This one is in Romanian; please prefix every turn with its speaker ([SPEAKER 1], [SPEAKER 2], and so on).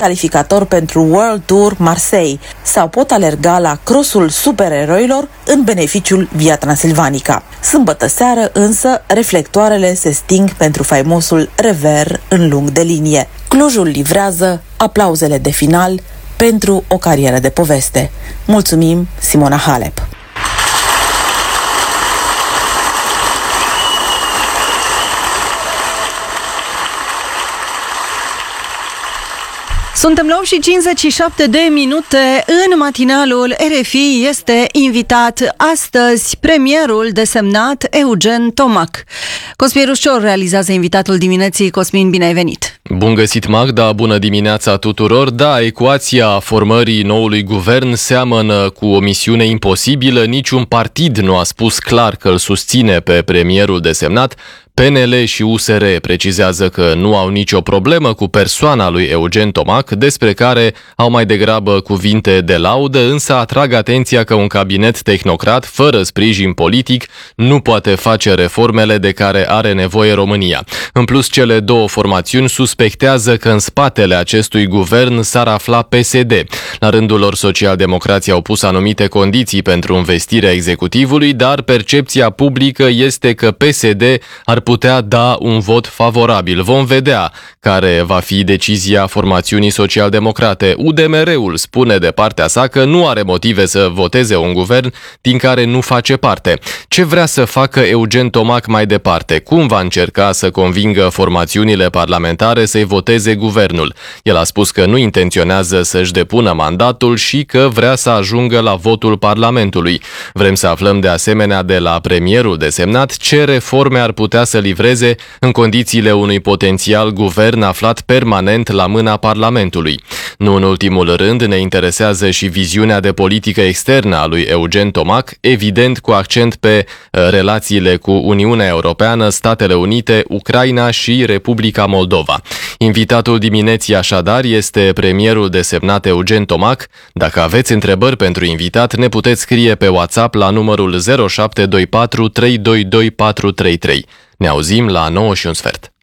[SPEAKER 1] precalificator pentru World Tour Marseille sau pot alerga la crossul supereroilor în beneficiul Via Transilvanica. Sâmbătă seară însă reflectoarele se sting pentru faimosul rever în lung de linie. Clujul livrează aplauzele de final pentru o carieră de poveste. Mulțumim, Simona Halep!
[SPEAKER 2] Suntem la 8:57 de minute. În matinalul RFI este invitat astăzi premierul desemnat Eugen Tomac. Cosmin Rușcior realizează invitatul dimineții. Cosmin, bine ai venit!
[SPEAKER 3] Bun găsit, Magda! Bună dimineața tuturor! Da, ecuația formării noului guvern seamănă cu o misiune imposibilă. Niciun partid nu a spus clar că îl susține pe premierul desemnat. PNL și USR precizează că nu au nicio problemă cu persoana lui Eugen Tomac, despre care au mai degrabă cuvinte de laudă, însă atrag atenția că un cabinet tehnocrat, fără sprijin politic, nu poate face reformele de care are nevoie România. În plus, cele două formațiuni suspectează că în spatele acestui guvern s-ar afla PSD. La rândul lor, socialdemocrații au pus anumite condiții pentru învestirea executivului, dar percepția publică este că PSD ar putea da un vot favorabil. Vom vedea care va fi decizia formațiunii social-democrate. UDMR-ul spune de partea sa că nu are motive să voteze un guvern din care nu face parte. Ce vrea să facă Eugen Tomac mai departe? Cum va încerca să convingă formațiunile parlamentare să-i voteze guvernul? El a spus că nu intenționează să-și depună mandatul și că vrea să ajungă la votul Parlamentului. Vrem să aflăm de asemenea de la premierul desemnat ce reforme ar putea să livreze în condițiile unui potențial guvern aflat permanent la mâna Parlamentului. Nu în ultimul rând, ne interesează și viziunea de politică externă a lui Eugen Tomac, evident cu accent pe relațiile cu Uniunea Europeană, Statele Unite, Ucraina și Republica Moldova. Invitatul dimineții așadar este premierul desemnat Eugen Tomac. Dacă aveți întrebări pentru invitat, ne puteți scrie pe WhatsApp la numărul 0724 322 433. Ne auzim la 9:15.